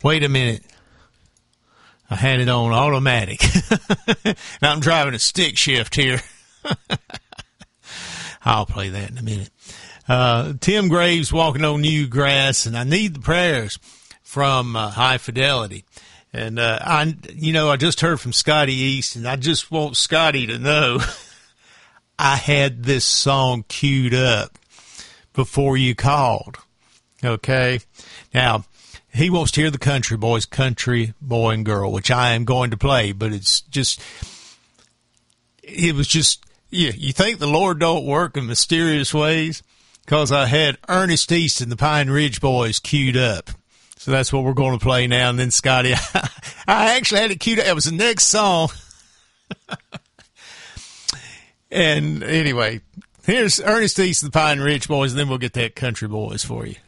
Wait a minute. I had it on automatic. Now I'm driving a stick shift here. I'll play that in a minute. Tim Graves, Walking on New Grass, and I Need the Prayers from High Fidelity. And I just heard from Scotty East, and I just want Scotty to know I had this song queued up before you called. Okay? Now, he wants to hear the Country Boys, Country Boy and Girl, which I am going to play, but you think the Lord don't work in mysterious ways? Because I had Ernest East and the Pine Ridge Boys queued up. So that's what we're going to play now. And then, Scotty, I actually had it queued up. It was the next song. And anyway, here's Ernest East and the Pine Ridge Boys, and then we'll get that Country Boys for you.